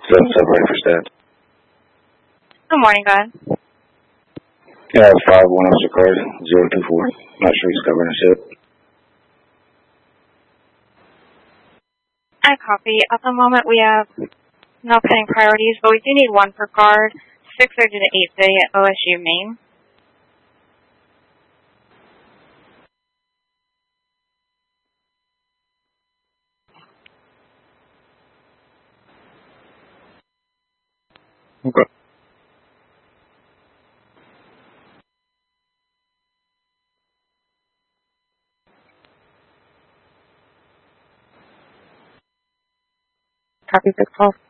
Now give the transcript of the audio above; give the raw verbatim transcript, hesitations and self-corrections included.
So I'm ready for stat. Good morning, God. Yeah, it's five one officer card zero two four. Not sure he's covering his ship. I copy. At the moment, we have no pending priorities, but we do need one for guard six thirty to eight thirty at O S U Main. Okay. Copy six twelve.